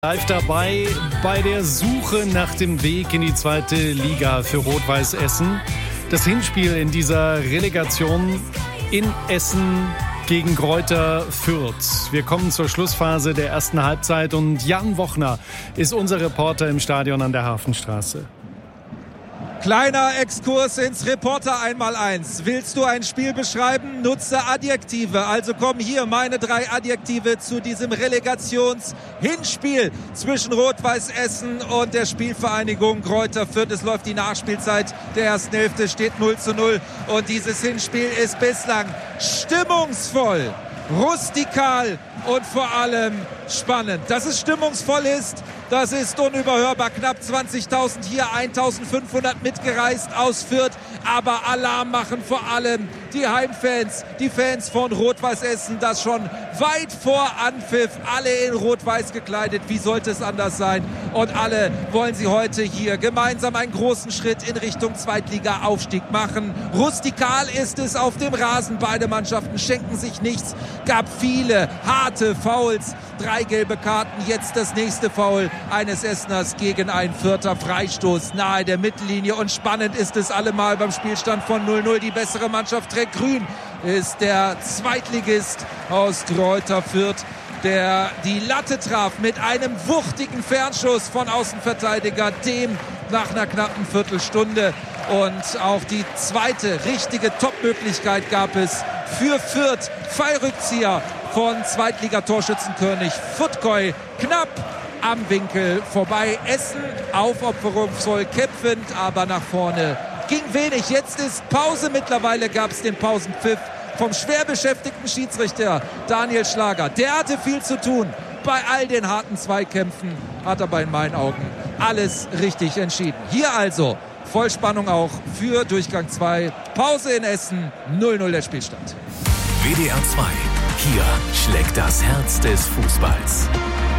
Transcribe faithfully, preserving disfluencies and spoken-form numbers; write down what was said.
Live dabei bei der Suche nach dem Weg in die zweite Liga für Rot-Weiß Essen. Das Hinspiel in dieser Relegation in Essen gegen Greuther Fürth. Wir kommen zur Schlussphase der ersten Halbzeit und Jan Wochner ist unser Reporter im Stadion an der Hafenstraße. Kleiner Exkurs ins Reporter einmal eins. Willst du ein Spiel beschreiben? Nutze Adjektive. Also kommen hier meine drei Adjektive zu diesem Relegations-Hinspiel zwischen Rot-Weiß Essen und der Spielvereinigung Greuther Fürth. Es läuft die Nachspielzeit der ersten Hälfte, steht null zu null. Und dieses Hinspiel ist bislang stimmungsvoll, rustikal und vor allem spannend. Dass es stimmungsvoll ist, das ist unüberhörbar. Knapp zwanzigtausend hier, eintausendfünfhundert mitgereist aus Fürth. Aber Alarm machen vor allem die Heimfans, die Fans von Rot-Weiß Essen, das schon weit vor Anpfiff. Alle in Rot-Weiß gekleidet, wie sollte es anders sein? Und alle wollen sie heute hier gemeinsam einen großen Schritt in Richtung Zweitliga-Aufstieg machen. Rustikal ist es auf dem Rasen. Beide Mannschaften schenken sich nichts. Gab viele harte Fouls, drei gelbe Karten. Jetzt das nächste Foul eines Esseners gegen einen Fürther. Freistoß nahe der Mittellinie. Und spannend ist es allemal beim Spielstand von null null. Die bessere Mannschaft trägt grün, ist der Zweitligist aus Greuther Fürth, der die Latte traf mit einem wuchtigen Fernschuss von Außenverteidiger Dehm nach einer knappen Viertelstunde. Und auch die zweite richtige Top-Möglichkeit gab es für Fürth. Fallrückzieher von Zweitligatorschützenkönig Futkoy, knapp am Winkel vorbei. Essen aufopferungsvoll kämpfend, aber nach vorne ging wenig. Jetzt ist Pause. Mittlerweile gab es den Pausenpfiff vom schwer beschäftigten Schiedsrichter Daniel Schlager. Der hatte viel zu tun bei all den harten Zweikämpfen, hat aber in meinen Augen alles richtig entschieden. Hier also Vollspannung auch für Durchgang zwei. Pause in Essen, null null der Spielstand. W D R zwei, hier schlägt das Herz des Fußballs.